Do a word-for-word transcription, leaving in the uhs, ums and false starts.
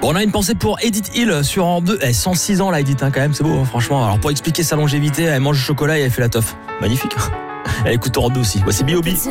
Bon, on a une pensée pour Edith Hill sur Europe deux. Elle cent six ans là, Edith, hein, quand même, c'est beau, hein, franchement. Alors pour expliquer sa longévité, elle mange du chocolat et elle fait la teuf. Magnifique. Elle écoute Europe deux aussi. Bah, c'est B O B.